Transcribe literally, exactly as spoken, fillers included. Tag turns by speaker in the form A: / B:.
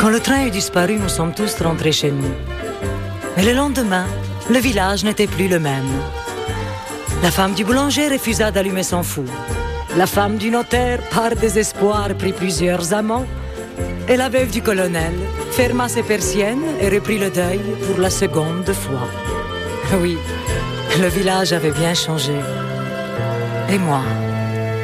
A: Quand le train eut disparu, nous sommes tous rentrés chez nous. Mais le lendemain, le village n'était plus le même. La femme du boulanger refusa d'allumer son four. La femme du notaire, par désespoir, prit plusieurs amants. Et la veuve du colonel ferma ses persiennes et reprit le deuil pour la seconde fois. Oui, le village avait bien changé. Et moi